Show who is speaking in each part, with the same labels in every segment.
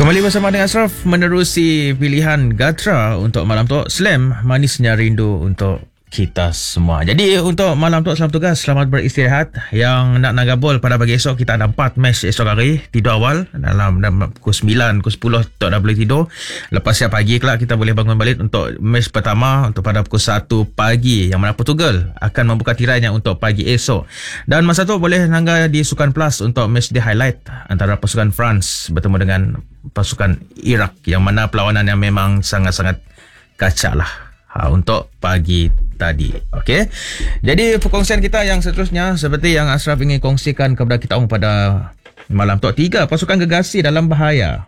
Speaker 1: Kembali bersama dengan Ashraf menerusi pilihan Gatra untuk malam tu. Slam, manisnya rindu untuk kita semua. Jadi untuk malam tu, selamat tugas, selamat beristirahat. Yang nak nagabol pada pagi esok, kita ada 4 match esok hari. Tidur awal dalam pukul 9, pukul 10 tak dah boleh tidur. Lepas siap pagi kelak kita boleh bangun balik untuk match pertama untuk pada pukul 1 pagi, yang mana Portugal akan membuka tirainya untuk pagi esok. Dan masa tu boleh nangga di Sukan Plus untuk match di highlight antara pasukan France bertemu dengan pasukan Iraq, yang mana perlawanan yang memang sangat-sangat kacak lah untuk pagi tadi. Okey. Jadi perkongsian kita yang seterusnya seperti yang Ashraf ingin kongsikan kepada kita pada malam tu. 3 pasukan gergasi dalam bahaya.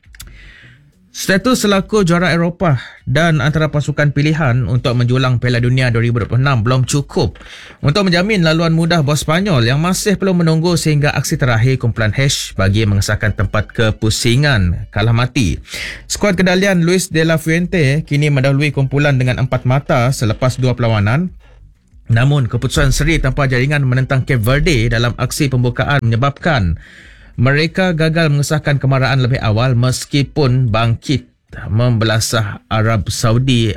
Speaker 1: Status selaku juara Eropah dan antara pasukan pilihan untuk menjulang Piala Dunia 2026 belum cukup untuk menjamin laluan mudah bos Spanyol yang masih perlu menunggu sehingga aksi terakhir kumpulan H bagi mengesahkan tempat kepusingan kalah mati. Skuad kendalian Luis de la Fuente kini mendahului kumpulan dengan 4 mata selepas 2 perlawanan. Namun keputusan seri tanpa jaringan menentang Cape Verde dalam aksi pembukaan menyebabkan mereka gagal mengesahkan kemarahan lebih awal meskipun bangkit membelasah Arab Saudi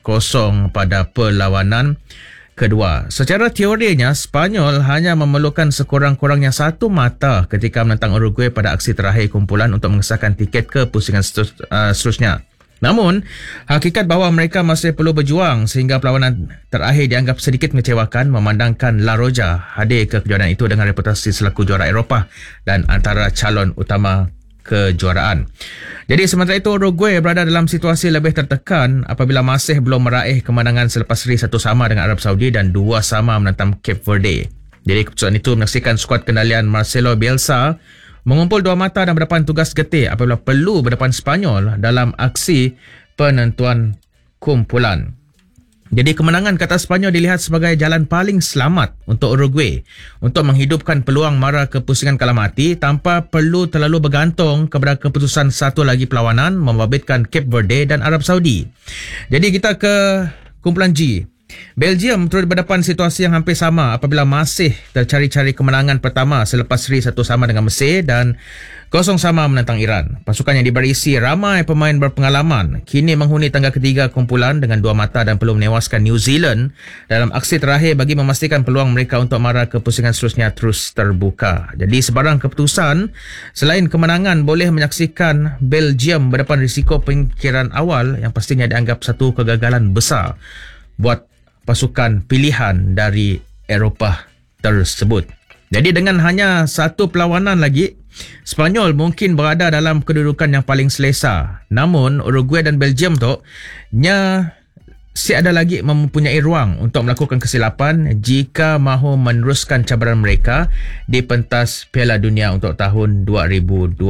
Speaker 1: 4-0 pada perlawanan kedua. Secara teorinya, Spanyol hanya memerlukan sekurang-kurangnya 1 mata ketika menentang Uruguay pada aksi terakhir kumpulan untuk mengesahkan tiket ke pusingan seterusnya. Namun, hakikat bahawa mereka masih perlu berjuang sehingga perlawanan terakhir dianggap sedikit mengecewakan memandangkan La Roja hadir ke kejuaraan itu dengan reputasi selaku juara Eropah dan antara calon utama kejuaraan. Jadi sementara itu Uruguay berada dalam situasi lebih tertekan apabila masih belum meraih kemenangan selepas seri 1-1 dengan Arab Saudi dan 2-2 menentang Cape Verde. Jadi keputusan itu menyaksikan skuad kendalian Marcelo Bielsa mengumpul 2 mata dan berdepan tugas getih apabila perlu berdepan Spanyol dalam aksi penentuan kumpulan. Jadi kemenangan kata Spanyol dilihat sebagai jalan paling selamat untuk Uruguay untuk menghidupkan peluang mara kepusingan kalah mati tanpa perlu terlalu bergantung kepada keputusan satu lagi perlawanan membabitkan Cape Verde dan Arab Saudi. Jadi kita ke kumpulan G. Belgium turut berdepan situasi yang hampir sama apabila masih tercari-cari kemenangan pertama selepas seri 1-1 dengan Mesir dan 0-0 menentang Iran. Pasukan yang diberisi ramai pemain berpengalaman kini menghuni tangga ketiga kumpulan dengan 2 mata dan perlu menewaskan New Zealand dalam aksi terakhir bagi memastikan peluang mereka untuk mara ke pusingan seterusnya terus terbuka. Jadi sebarang keputusan selain kemenangan boleh menyaksikan Belgium berdepan risiko penyingkiran awal yang pastinya dianggap satu kegagalan besar buat pasukan pilihan dari Eropah tersebut. Jadi dengan hanya 1 perlawanan lagi, Spanyol mungkin berada dalam kedudukan yang paling selesa. Namun Uruguay dan Belgium tu si ada lagi mempunyai ruang untuk melakukan kesilapan jika mahu meneruskan cabaran mereka di pentas Piala Dunia untuk tahun 2026.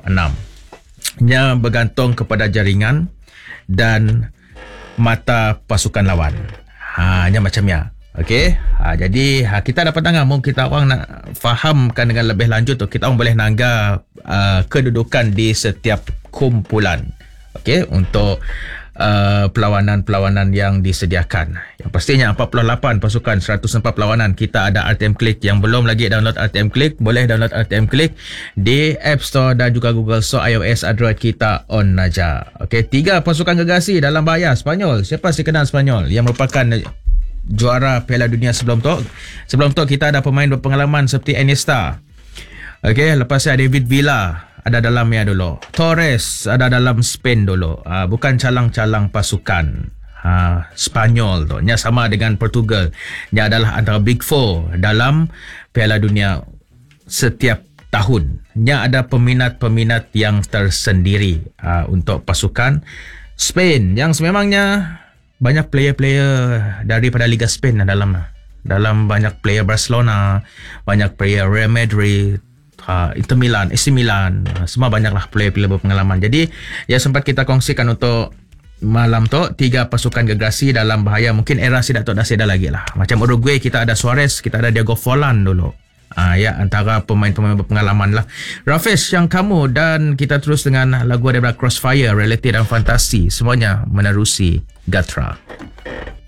Speaker 1: Nya bergantung kepada jaringan dan mata pasukan lawan. Hanya macamnya. Okey. Jadi kita dapat tangga, mungkin kita orang nak fahamkan dengan lebih lanjut tu, kita orang boleh nangga kedudukan di setiap kumpulan. Okey, untuk perlawanan-perlawanan yang disediakan. Yang pastinya 48 pasukan, 104 perlawanan. Kita ada RTM Click. Yang belum lagi download RTM Click, boleh download RTM Click di App Store dan juga Google Store. iOS, Android kita on aja. Okey, 3 pasukan gergasi dalam bahaya. Spanyol, siapa si kenal Spanyol yang merupakan juara Piala Dunia sebelum tu? Sebelum tu kita ada pemain berpengalaman seperti Iniesta. Okey, lepas ada David Villa ada dalamnya dulu. Torres ada dalam Spain dulu. Bukan calang-calang pasukan Spanyol tu. Nya sama dengan Portugal. Nya adalah antara Big Four dalam Piala Dunia setiap tahun. Nya ada peminat-peminat yang tersendiri untuk pasukan Spain yang sememangnya banyak player-player daripada Liga Spain dalam banyak player Barcelona, banyak player Real Madrid, Inter Milan, AC Milan, semua banyaklah player-player berpengalaman. Jadi ya sempat kita kongsikan untuk malam tu 3 pasukan gergasi dalam bahaya. Mungkin era si Datuk dah sedar lagi lah. Macam Uruguay kita ada Suarez, kita ada Diego Forlan dulu. Ya, antara pemain-pemain berpengalaman lah. Rafish yang kamu, dan kita terus dengan lagu daripada Crossfire, Reality dan Fantasi. Semuanya menerusi Gatra.